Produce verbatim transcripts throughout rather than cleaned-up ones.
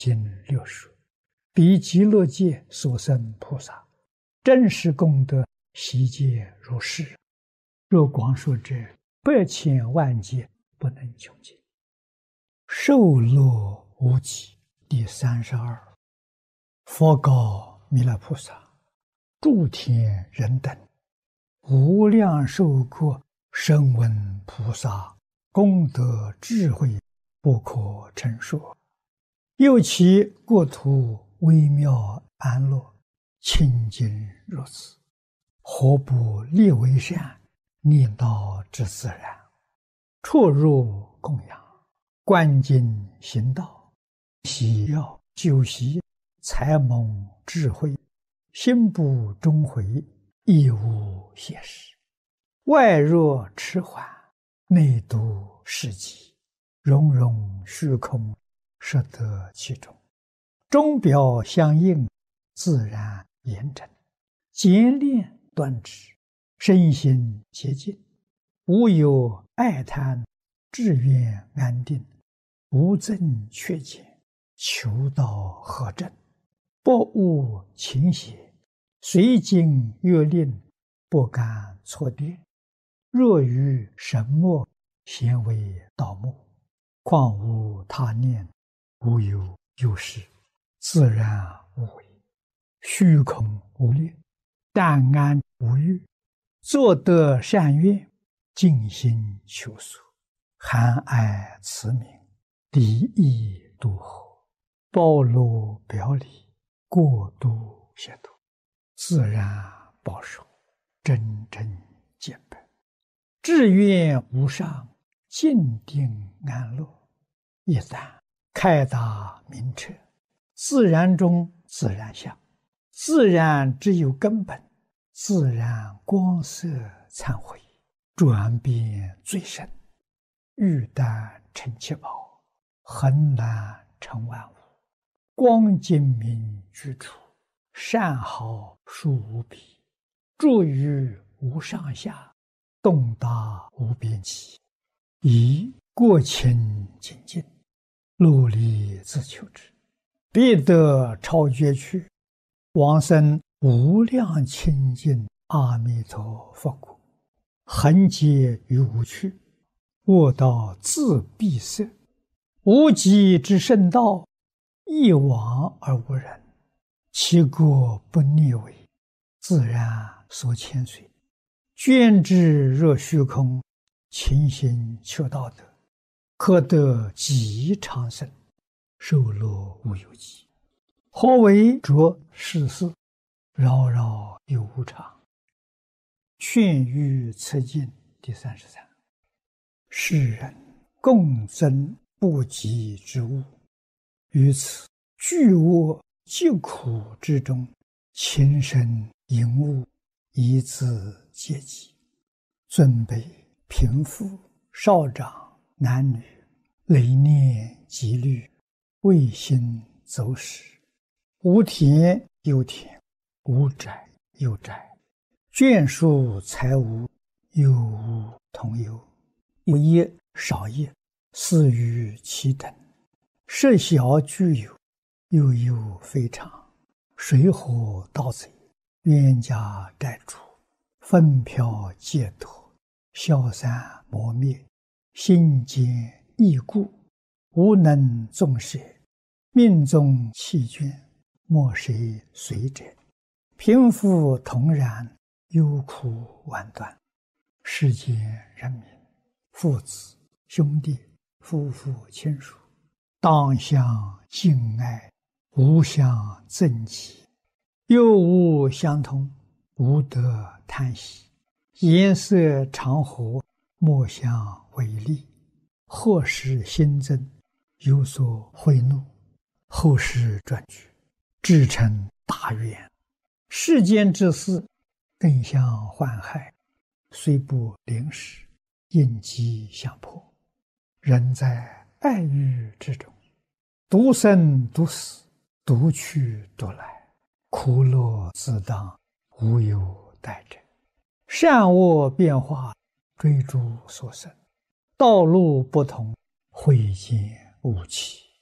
经略说，彼极乐界所生菩萨，真实功德悉皆如是。若光说者，百千万劫不能穷尽。受乐无极。第三十二，佛告弥勒菩萨：诸天人等，无量寿国声闻菩萨功德智慧不可称说，又其国土微妙安乐，清净如此，何不立为善，令道之自然，出入供养，观经行道，喜要修习，才蒙智慧，心不终回，亦无邪实。外若迟缓，内度世极，融融虚空，摄得其中。钟表相应，自然严整，简练端直，身心洁净，无有爱贪，志愿安定，无增缺减，求道合正，不误情邪，随经阅令，不敢错跌。若于神默，咸为道目，况无他念，无有有事，自然无为，虚空无念，淡安无欲，作得善愿，尽心求索，含爱慈悯，敌意度合，包罗表里，过度协度，自然保守，真正见本，志愿无上，静定安乐。一旦开达明彻，自然中自然相，自然只有根本，自然光色忏悔，转变最深，欲淡成七宝，恒然成万物，光精明居处，善好殊无比，住于无上下，动达无边际，以过清净净，努力自求之，必得超绝去，往生无量清净阿弥陀佛国，恒劫于无趣，卧道自闭塞，无极之圣道，一往而无人，其国不逆违，自然所牵随，捐之若虚空，勤行求道德，可得极长生，寿乐无有极。何为着世事，扰扰有无常。劝喻此经第三十三。世人共争不及之物，于此巨恶疾苦之中，情深淫恶，以自阶级，尊卑贫富少长男女，累念积虑，未心走使，无田有田，无宅有宅，眷属财物，有无同有，有业少业，似于其等，设小具有，又有非常，水火盗贼，冤家债主，纷飘劫夺，消散磨灭，心坚易故，无能纵舍，命中弃眷，莫谁随者，贫富同然，忧苦万端。世间人民，父子兄弟，夫妇亲属，当相敬爱，无相憎忌，又无相同，无得贪喜，颜色常和，莫相违逆，或使心增，有所悔怒，后世转举，至成大愿。世间之事，更相患害，虽不临时，应机相迫。人在爱欲之中，独生独死，独去独来，苦乐自当，无有待者。善恶变化，追逐所生，道路不同，慧见无期。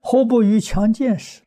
何不于强见识？